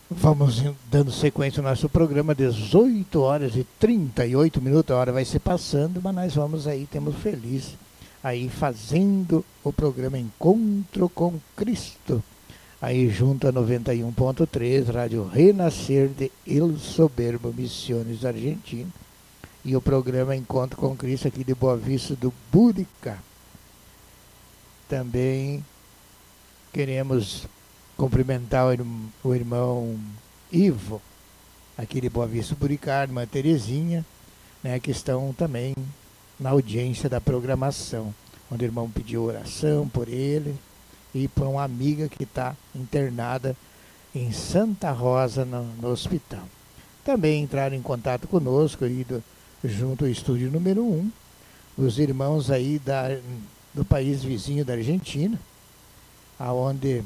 Vamos dando sequência ao nosso programa, 18 horas e 38 minutos, a hora vai se passando, mas nós vamos aí, temos feliz, aí fazendo o programa Encontro com Cristo, aí junto a 91.3, Rádio Renascer de El Soberbo, Missões Argentina, e o programa Encontro com Cristo aqui de Boa Vista do Burica. Também queremos cumprimentar o irmão Ivo, aqui de Boa Vista do Buricá, a irmã Terezinha, né, que estão também na audiência da programação, onde o irmão pediu oração por ele e por uma amiga que está internada em Santa Rosa, no hospital. Também entraram em contato conosco, aí junto ao estúdio número 1, os irmãos aí do país vizinho da Argentina, aonde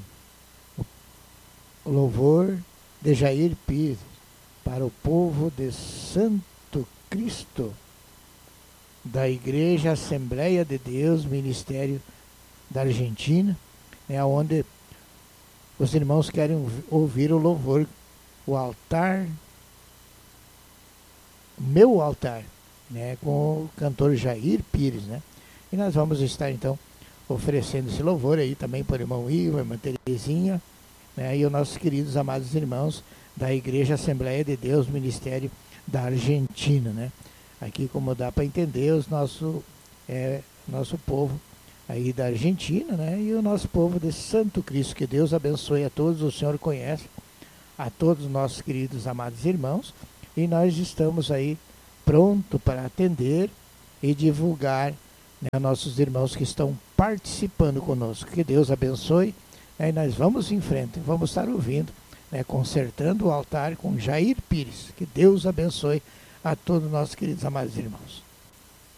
o louvor de Jair Pires para o povo de Santo Cristo, da Igreja Assembleia de Deus, Ministério da Argentina, onde os irmãos querem ouvir o louvor, o altar, meu altar, né, com o cantor Jair Pires, né? E nós vamos estar então oferecendo esse louvor aí também para o irmão Ivo, a irmã Terezinha, né, e os nossos queridos amados irmãos da Igreja Assembleia de Deus, Ministério da Argentina, né? Aqui, como dá para entender, nosso povo aí da Argentina, né? E o nosso povo de Santo Cristo, que Deus abençoe a todos, o Senhor conhece a todos os nossos queridos amados irmãos, e nós estamos aí pronto para atender e divulgar, né, nossos irmãos que estão participando conosco. Que Deus abençoe, né, e nós vamos em frente, vamos estar ouvindo, né, consertando o altar com Jair Pires. Que Deus abençoe a todos os nossos queridos amados irmãos.